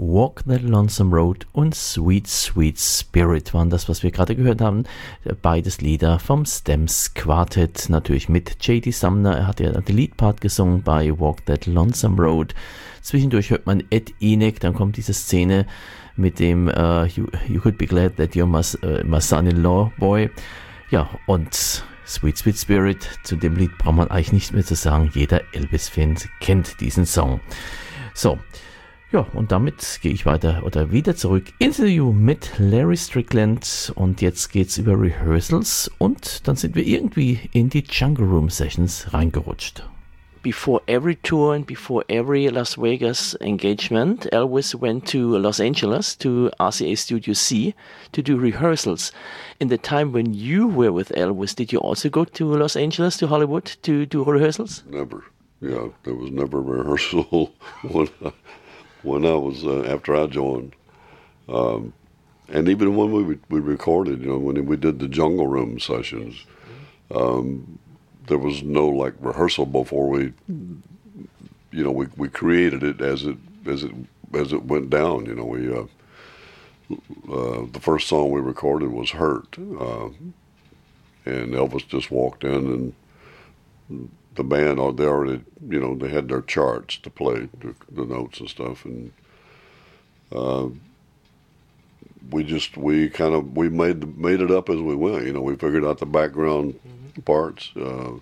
Walk That Lonesome Road und Sweet Sweet Spirit waren das, was wir gerade gehört haben. Beides Lieder vom Stems Quartet, natürlich mit J.D. Sumner. Er hat ja den Leadpart gesungen bei Walk That Lonesome Road. Zwischendurch hört man Ed Enoch, dann kommt diese Szene mit dem you could be glad that you're my son-in-law boy. Ja, und Sweet Sweet Spirit, zu dem Lied braucht man eigentlich nicht mehr zu sagen. Jeder Elvis-Fan kennt diesen Song. So, ja, und damit gehe ich wieder zurück ins Interview mit Larry Strickland und jetzt geht's über Rehearsals und dann sind wir irgendwie in die Jungle Room Sessions reingerutscht. Before every tour and before every Las Vegas engagement, Elvis went to Los Angeles to RCA Studio C to do rehearsals. In the time when you were with Elvis, did you also go to Los Angeles, to Hollywood, to do rehearsals? Never. Yeah, there was never a rehearsal when I was after I joined, and even when we recorded, when we did the Jungle Room sessions, there was no like rehearsal before we created it as it went down. The first song we recorded was "Hurt," and Elvis just walked in and the band, they already, they had their charts to play, the notes and stuff, and we made it up as we went. We figured out the background parts,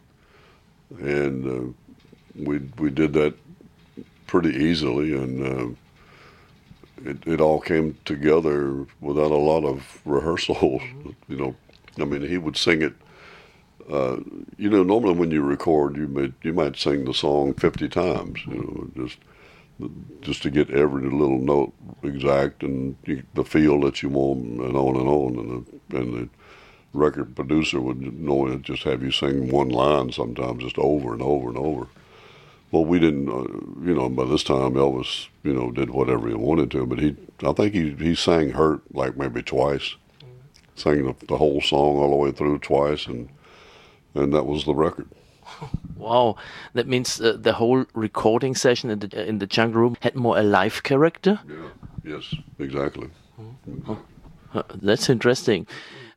and we did that pretty easily, and it all came together without a lot of rehearsal. I mean, he would sing it. Normally when you record, you might sing the song 50 times, just to get every little note exact and the feel that you want, and on and on. And the record producer would normally just have you sing one line sometimes, just over and over and over. Well, we didn't, by this time Elvis, did whatever he wanted to, but I think he sang "Hurt" like maybe twice, sang the whole song all the way through twice, and that was the record. Wow, that means the whole recording session in the Jungle Room had more a live character? Yeah, yes, exactly. That's interesting.